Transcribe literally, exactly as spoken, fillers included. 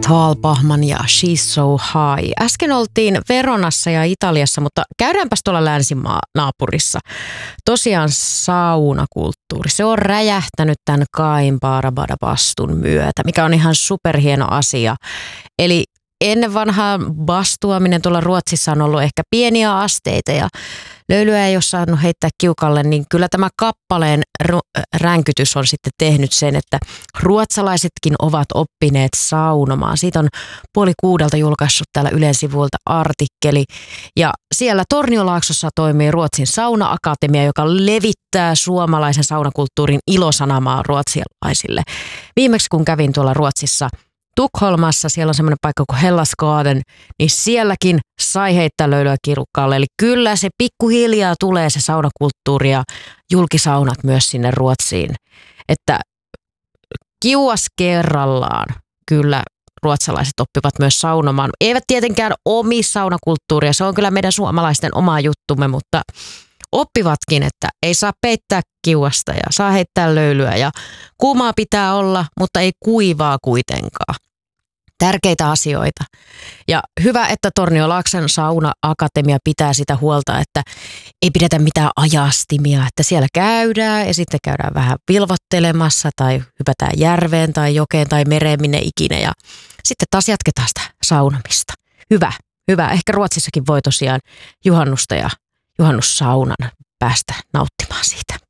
Talpahman ja She's So High. Äsken oltiin Veronassa ja Italiassa, mutta käydäänpäs tuolla länsimaa-naapurissa. Tosiaan saunakulttuuri. Se on räjähtänyt tämän Cain Barabada-bastun myötä, mikä on ihan superhieno asia. Eli ennen vanhaa bastuaminen tuolla Ruotsissa on ollut ehkä pieniä asteita ja löylyä ei ole saanut heittää kiukalle, niin kyllä tämä kappaleen ränkytys on sitten tehnyt sen, että ruotsalaisetkin ovat oppineet saunomaan. Siitä on puoli kuudelta julkaissut täällä Ylen sivuilta artikkeli ja siellä Torniolaaksossa toimii Ruotsin Sauna-akatemia, joka levittää suomalaisen saunakulttuurin ilosanamaa ruotsalaisille. Viimeksi kun kävin tuolla Ruotsissa Tukholmassa, siellä on semmoinen paikka kuin Hellasgarden, niin sielläkin sai heittää löylyä kirukkaalle. Eli kyllä se pikkuhiljaa tulee se saunakulttuuri ja julkisaunat myös sinne Ruotsiin. Että kiuas kerrallaan kyllä ruotsalaiset oppivat myös saunomaan. Eivät tietenkään omi saunakulttuuria, se on kyllä meidän suomalaisten oma juttumme, mutta oppivatkin, että ei saa peittää kiuasta ja saa heittää löylyä ja kuumaa pitää olla, mutta ei kuivaa kuitenkaan. Tärkeitä asioita. Ja hyvä, että Torniolaakson Sauna-akatemia pitää sitä huolta, että ei pidetä mitään ajastimia, että siellä käydään ja sitten käydään vähän vilvottelemassa tai hypätään järveen tai jokeen tai mereen minne ikinä ja sitten taas jatketaan sitä saunomista. Hyvä, hyvä. Ehkä Ruotsissakin voi tosiaan juhannusta ja juhannussaunan päästä nauttimaan siitä.